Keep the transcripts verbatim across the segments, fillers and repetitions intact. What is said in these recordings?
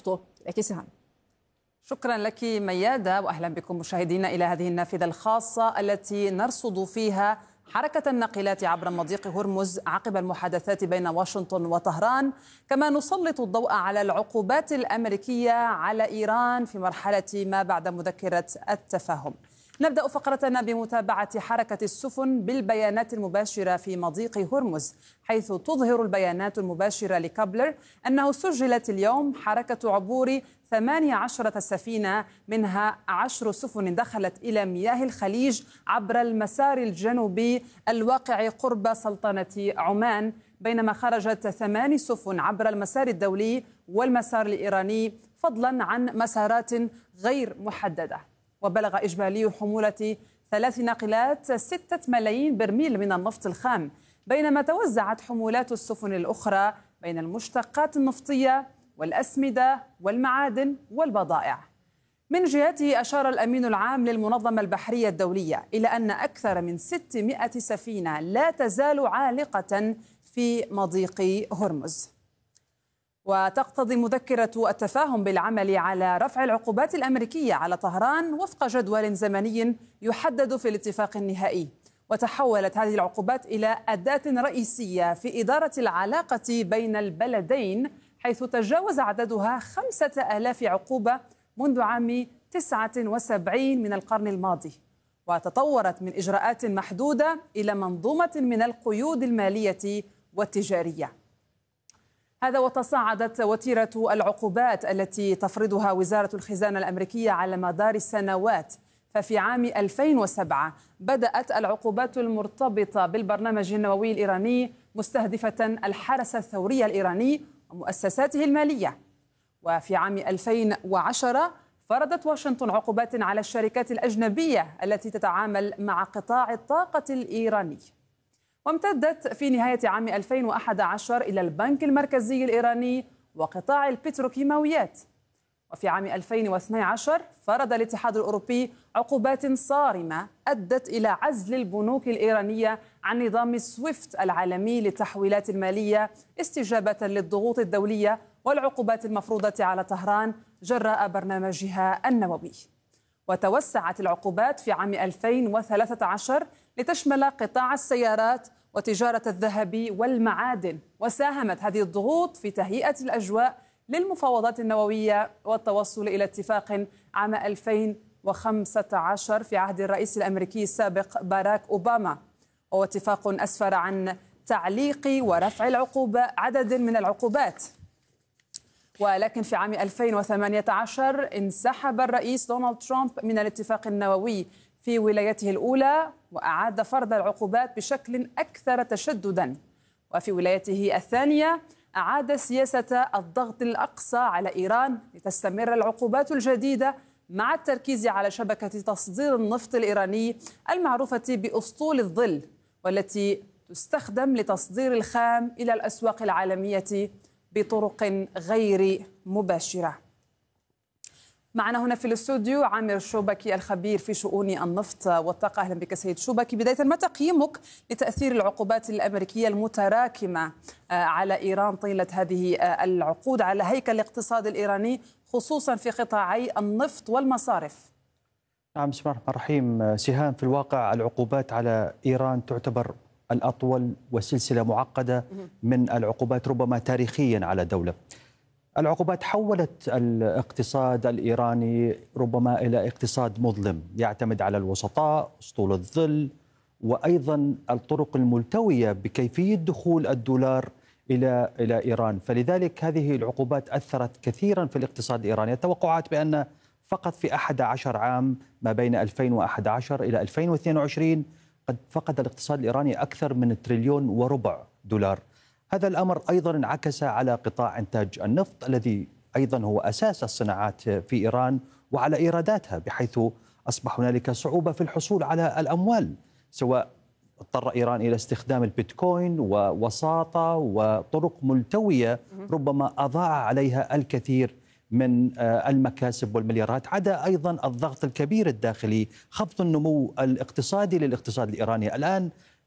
نشطه لك سهام. شكرا لك ميادة، وأهلا بكم مشاهدينا إلى هذه النافذة الخاصة التي نرصد فيها حركة الناقلات عبر مضيق هرمز عقب المحادثات بين واشنطن وطهران، كما نسلط الضوء على العقوبات الأمريكية على إيران في مرحلة ما بعد مذكرة التفاهم. نبدأ فقرتنا بمتابعة حركة السفن بالبيانات المباشرة في مضيق هرمز، حيث تظهر البيانات المباشرة لكابلر أنه سجلت اليوم حركة عبور ثمانية عشرة سفينة، منها عشر سفن دخلت إلى مياه الخليج عبر المسار الجنوبي الواقع قرب سلطنة عمان، بينما خرجت ثماني سفن عبر المسار الدولي والمسار الإيراني، فضلا عن مسارات غير محددة. وبلغ إجمالي حمولة ثلاث ناقلات ستة ملايين برميل من النفط الخام، بينما توزعت حمولات السفن الأخرى بين المشتقات النفطية والأسمدة والمعادن والبضائع. من جهته أشار الأمين العام للمنظمة البحرية الدولية إلى أن أكثر من ستمائة سفينة لا تزال عالقة في مضيق هرمز. وتقتضي مذكرة التفاهم بالعمل على رفع العقوبات الأمريكية على طهران وفق جدول زمني يحدد في الاتفاق النهائي. وتحولت هذه العقوبات إلى أداة رئيسية في إدارة العلاقة بين البلدين، حيث تجاوز عددها خمسة آلاف عقوبة منذ عام تسعة وسبعين من القرن الماضي، وتطورت من إجراءات محدودة إلى منظومة من القيود المالية والتجارية. هذا وتصاعدت وتيرة العقوبات التي تفرضها وزارة الخزانة الأمريكية على مدار السنوات. ففي عام ألفين وسبعة بدأت العقوبات المرتبطة بالبرنامج النووي الإيراني مستهدفة الحرس الثوري الإيراني ومؤسساته المالية. وفي عام ألفين وعشرة فرضت واشنطن عقوبات على الشركات الأجنبية التي تتعامل مع قطاع الطاقة الإيراني. وامتدت في نهاية عام ألفين وأحد عشر إلى البنك المركزي الإيراني وقطاع البتروكيماويات. وفي عام ألفين واثني عشر فرض الاتحاد الأوروبي عقوبات صارمة أدت إلى عزل البنوك الإيرانية عن نظام سويفت العالمي للتحويلات المالية، استجابة للضغوط الدولية والعقوبات المفروضة على طهران جراء برنامجها النووي. وتوسعت العقوبات في عام ألفين وثلاثة عشر لتشمل قطاع السيارات وتجارة الذهب والمعادن، وساهمت هذه الضغوط في تهيئة الأجواء للمفاوضات النووية والتوصل إلى اتفاق عام ألفين وخمسة عشر في عهد الرئيس الأمريكي السابق باراك أوباما، وهو اتفاق أسفر عن تعليق ورفع العقوبة عدد من العقوبات. ولكن في عام ألفين وثمانية عشر انسحب الرئيس دونالد ترامب من الاتفاق النووي في ولايته الأولى، وأعاد فرض العقوبات بشكل أكثر تشدداً. وفي ولايته الثانية أعاد سياسة الضغط الأقصى على إيران لتستمر العقوبات الجديدة، مع التركيز على شبكة تصدير النفط الإيراني المعروفة بأسطول الظل، والتي تستخدم لتصدير الخام إلى الأسواق العالمية بطرق غير مباشرة. معنا هنا في الاستوديو عامر شوبكي الخبير في شؤون النفط والطاقة. أهلا بك سيد شوبكي. بداية، ما تقييمك لتأثير العقوبات الأمريكية المتراكمة على إيران طيلة هذه العقود على هيكل الاقتصاد الإيراني، خصوصا في قطاعي النفط والمصارف؟ نعم، بسم الله الرحمن الرحيم. سهام، في الواقع العقوبات على إيران تعتبر الأطول وسلسلة معقدة من العقوبات ربما تاريخيا على دولة. العقوبات حولت الاقتصاد الإيراني ربما إلى اقتصاد مظلم يعتمد على الوسطاء، أسطول الظل، وأيضا الطرق الملتوية بكيفية دخول الدولار إلى إلى إيران. فلذلك هذه العقوبات أثرت كثيرا في الاقتصاد الإيراني. التوقعات بأن فقط في أحد عشر عام ما بين ألفين وأحد عشر إلى ألفين واثنين وعشرين قد فقد الاقتصاد الإيراني أكثر من تريليون وربع دولار. هذا الأمر أيضا انعكس على قطاع إنتاج النفط الذي أيضا هو أساس الصناعات في إيران وعلى إيراداتها، بحيث أصبح هنالك صعوبة في الحصول على الأموال، سواء اضطر إيران إلى استخدام البيتكوين ووساطة وطرق ملتوية ربما أضاع عليها الكثير من المكاسب والمليارات، عدا أيضا الضغط الكبير الداخلي، خفض النمو الاقتصادي للاقتصاد الإيراني. الآن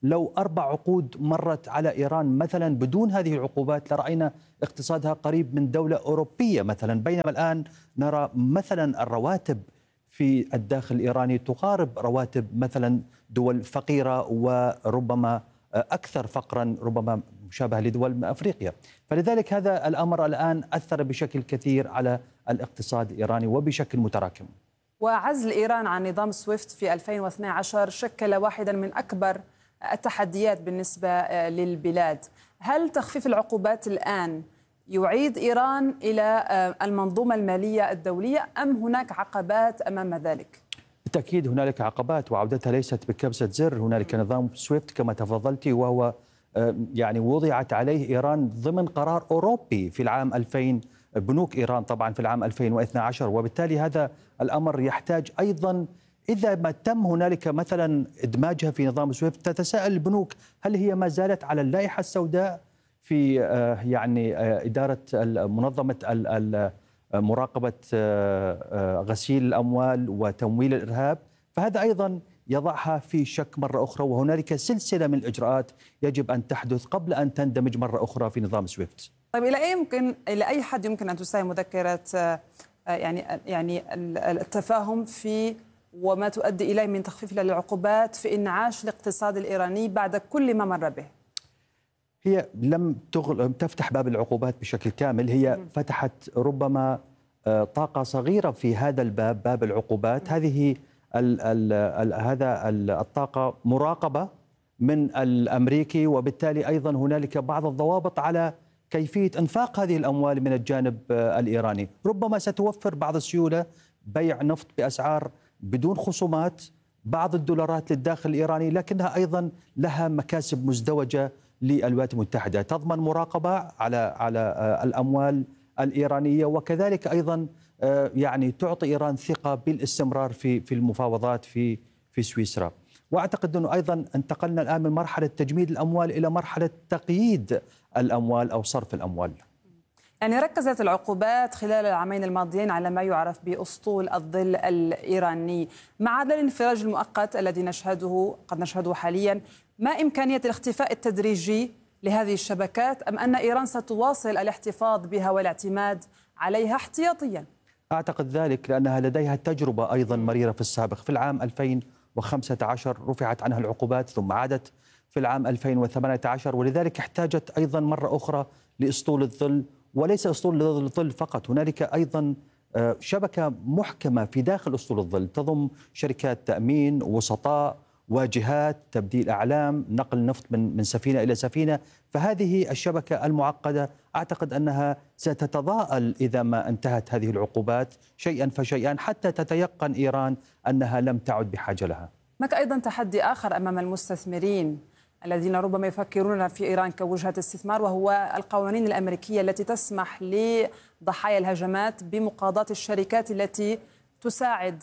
لو أربع عقود مرت على إيران مثلا بدون هذه العقوبات لرأينا اقتصادها قريب من دولة أوروبية مثلا، بينما الآن نرى مثلا الرواتب في الداخل الإيراني تقارب رواتب مثلا دول فقيرة وربما أكثر فقرا، ربما مشابهة لدول أفريقيا. فلذلك هذا الأمر الآن أثر بشكل كثير على الاقتصاد الإيراني وبشكل متراكم. وعزل إيران عن نظام سويفت في ألفين واثني عشر شكل واحدا من أكبر التحديات بالنسبة للبلاد. هل تخفيف العقوبات الآن يعيد إيران إلى المنظومة المالية الدولية أم هناك عقبات أمام ذلك؟ بالتأكيد هنالك عقبات، وعودتها ليست بكبسة زر. هنالك نظام سويفت كما تفضلت، وهو يعني وضعت عليه إيران ضمن قرار أوروبي في العام ألفين، بنوك إيران طبعا في العام ألفين واثني عشر، وبالتالي هذا الأمر يحتاج أيضا إذا ما تم هنالك مثلا إدماجها في نظام سويفت، تتساءل البنوك هل هي ما زالت على اللائحة السوداء في يعني إدارة منظمة مراقبة غسيل الأموال وتمويل الإرهاب، فهذا أيضا يضعها في شك مرة أخرى، وهنالك سلسلة من الإجراءات يجب أن تحدث قبل أن تندمج مرة أخرى في نظام سويفت. طيب إلى أي يمكن إلى أي حد يمكن أن تساهم مذكرة يعني يعني التفاهم في وما تؤدي إليه من تخفيف للعقوبات في إنعاش الاقتصاد الإيراني بعد كل ما مر به؟ هي لم تغل... تفتح باب العقوبات بشكل كامل، هي فتحت ربما طاقة صغيرة في هذا الباب، باب العقوبات. هذه ال ال ال هذا ال الطاقة مراقبة من الأمريكي، وبالتالي أيضا هنالك بعض الضوابط على كيفية إنفاق هذه الأموال من الجانب الإيراني. ربما ستوفر بعض السيولة، بيع نفط بأسعار بدون خصومات، بعض الدولارات للداخل الإيراني، لكنها أيضا لها مكاسب مزدوجة للولايات المتحدة، تضمن مراقبة على على الأموال الإيرانية، وكذلك أيضا يعني تعطي إيران ثقة بالاستمرار في في المفاوضات في في سويسرا. وأعتقد أنه أيضا انتقلنا الآن من مرحلة تجميد الأموال إلى مرحلة تقييد الأموال أو صرف الأموال. يعني ركزت العقوبات خلال العامين الماضيين على ما يعرف بأسطول الظل الإيراني. مع هذا الانفراج المؤقت الذي نشهده قد نشهده حاليا، ما إمكانية الاختفاء التدريجي لهذه الشبكات أم أن إيران ستواصل الاحتفاظ بها والاعتماد عليها احتياطيا؟ أعتقد ذلك لأنها لديها تجربة أيضا مريرة في السابق. في العام ألفين وخمسة عشر رفعت عنها العقوبات ثم عادت في العام ألفين وثمانية عشر، ولذلك احتاجت أيضا مرة أخرى لأسطول الظل، وليس أسطول الظل فقط، هنالك أيضا شبكة محكمة في داخل أسطول الظل تضم شركات تأمين، وسطاء، واجهات، تبديل أعلام، نقل نفط من من سفينة إلى سفينة. فهذه الشبكة المعقدة أعتقد أنها ستتضاءل إذا ما انتهت هذه العقوبات شيئا فشيئا حتى تتيقن إيران أنها لم تعد بحاجة لها. هناك أيضا تحدي آخر أمام المستثمرين الذين ربما يفكرون في إيران كوجهة استثمار، وهو القوانين الأمريكية التي تسمح لضحايا الهجمات بمقاضاة الشركات التي تساعد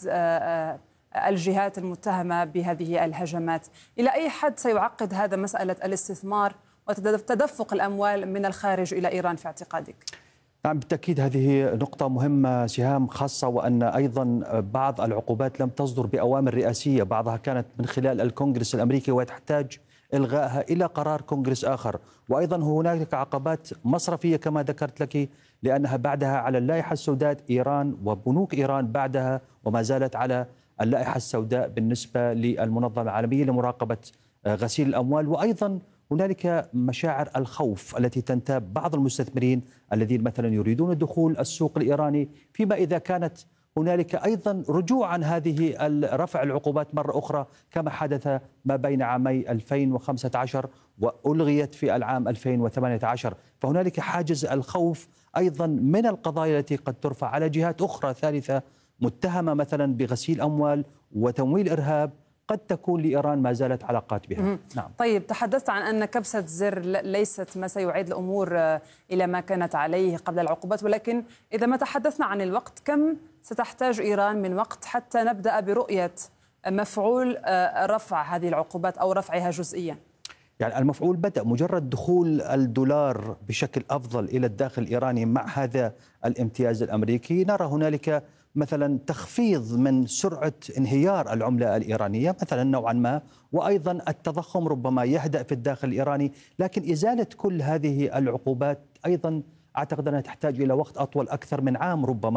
الجهات المتهمة بهذه الهجمات. إلى أي حد سيعقد هذا مسألة الاستثمار وتدفق الأموال من الخارج إلى إيران في اعتقادك؟ نعم بالتأكيد هذه نقطة مهمة سهام، خاصة وأن أيضا بعض العقوبات لم تصدر بأوامر رئاسية، بعضها كانت من خلال الكونغرس الأمريكي وتحتاج إلغائها إلى قرار كونغرس آخر. وأيضا هناك عقبات مصرفية كما ذكرت لك، لأنها بعدها على اللائحة السوداء إيران، وبنوك إيران بعدها وما زالت على اللائحة السوداء بالنسبة للمنظمة العالمية لمراقبة غسيل الأموال. وأيضا هنالك مشاعر الخوف التي تنتاب بعض المستثمرين الذين مثلا يريدون دخول السوق الإيراني، فيما إذا كانت هنالك أيضا رجوع عن هذه رفع العقوبات مرة أخرى كما حدث ما بين عامي ألفين وخمسة عشر وألغيت في العام ألفين وثمانية عشر. فهنالك حاجز الخوف أيضا من القضايا التي قد ترفع على جهات أخرى ثالثة متهمة مثلا بغسيل أموال وتمويل إرهاب، قد تكون لإيران ما زالت علاقات بها. نعم. طيب تحدثت عن أن كبسة زر ليست ما سيعيد الأمور إلى ما كانت عليه قبل العقوبات، ولكن إذا ما تحدثنا عن الوقت، كم ستحتاج إيران من وقت حتى نبدأ برؤية مفعول رفع هذه العقوبات أو رفعها جزئيا؟ يعني المفعول بدأ، مجرد دخول الدولار بشكل أفضل إلى الداخل الإيراني مع هذا الامتياز الأمريكي، نرى هنالك مثلا تخفيض من سرعة انهيار العملة الإيرانية مثلا نوعا ما، وأيضا التضخم ربما يهدأ في الداخل الإيراني، لكن إزالة كل هذه العقوبات أيضا أعتقد أنها تحتاج إلى وقت أطول أكثر من عام ربما.